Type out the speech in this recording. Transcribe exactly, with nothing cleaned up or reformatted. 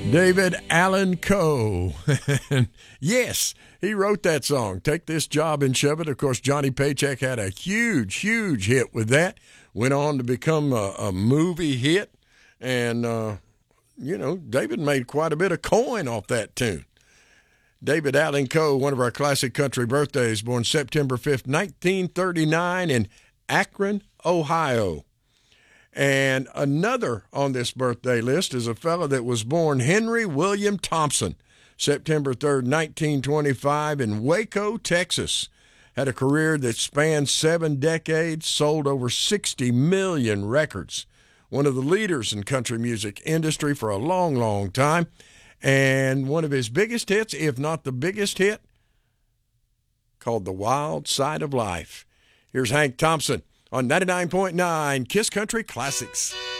David Allan Coe. Yes, he wrote that song, Take This Job and Shove It. Of course, Johnny Paycheck had a huge, huge hit with that. Went on to become a, a movie hit. And, uh, you know, David made quite a bit of coin off that tune. David Allan Coe, one of our classic country birthdays, born September fifth, nineteen thirty-nine in Akron, Ohio. And another on this birthday list is a fellow that was born Henry William Thompson, September third, nineteen twenty-five in Waco, Texas. Had a career that spanned seven decades, sold over sixty million records. One of the leaders in country music industry for a long, long time. And one of his biggest hits, if not the biggest hit, called The Wild Side of Life. Here's Hank Thompson on ninety-nine point nine KISS Country Classics.